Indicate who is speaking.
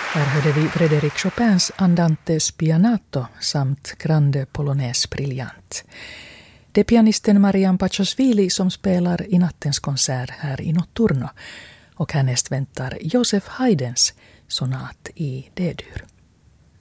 Speaker 1: Här hörde vi Frédéric Chopins Andante Spianato samt Grande Polonaise Brilliant. Det är pianisten Marian Paczosvili som spelar i nattens konsert här i Notturno. Och härnäst väntar Josef Haydns sonat i D-dur.